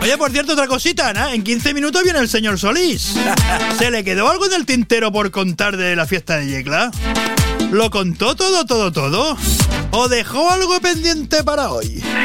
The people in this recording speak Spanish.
Oye, por cierto, otra cosita, ¿no? En 15 minutos viene el señor Solís. ¿Se le quedó algo en el tintero por contar de la fiesta de Yecla? ¿Lo contó todo? ¿O dejó algo pendiente para hoy?